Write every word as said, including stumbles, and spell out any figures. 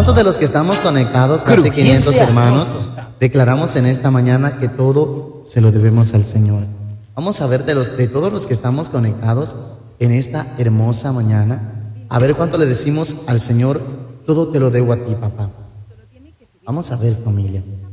¿Cuántos de los que estamos conectados, casi quinientos hermanos, declaramos en esta mañana que todo se lo debemos al Señor? Vamos a ver de, los, de todos los que estamos conectados en esta hermosa mañana, a ver cuánto le decimos al Señor, todo te lo debo a ti, papá. Vamos a ver, familia.